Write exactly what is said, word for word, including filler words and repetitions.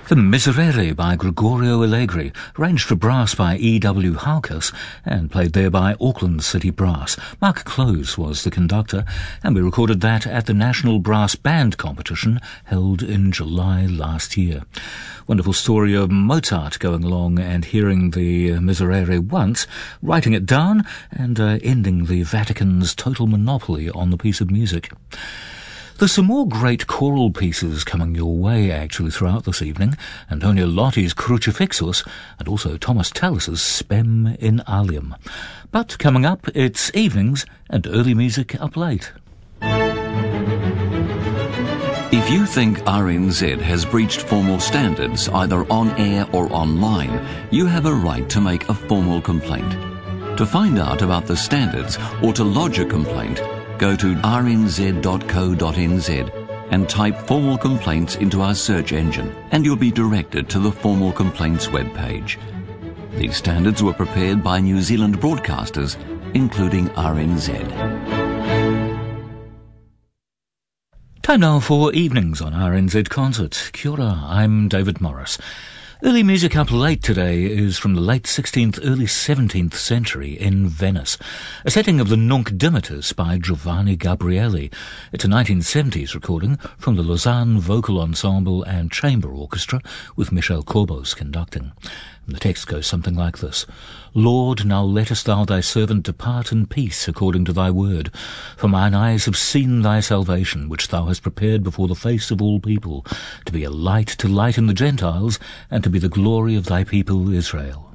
The Miserere by Gregorio Allegri, arranged for brass by E W Halkas and played there by Auckland City Brass. Mark Close was the conductor, and we recorded that at the National Brass Band Competition held in July last year. Wonderful story of Mozart going along and hearing the Miserere once, writing it down, and uh, ending the Vatican's total monopoly on the piece of music. There's some more great choral pieces coming your way, actually, throughout this evening. Antonio Lotti's Crucifixus, and also Thomas Tallis's Spem in Alium. But coming up, it's evenings and early music up late. If you think R N Z has breached formal standards, either on air or online, you have a right to make a formal complaint. To find out about the standards or to lodge a complaint, go to r n z dot co dot n z and type formal complaints into our search engine, and you'll be directed to the formal complaints webpage. These standards were prepared by New Zealand broadcasters, including R N Z. Time now for evenings on R N Z Concert. Kia ora, I'm David Morris. Early music up late today is from the late sixteenth, early seventeenth century in Venice. A setting of the Nunc Dimittis by Giovanni Gabrieli. It's a nineteen seventies recording from the Lausanne Vocal Ensemble and Chamber Orchestra with Michel Corbos conducting. And the text goes something like this. Lord, now lettest thou thy servant depart in peace according to thy word. For mine eyes have seen thy salvation, which thou hast prepared before the face of all people, to be a light to lighten the Gentiles, and to be the glory of thy people Israel.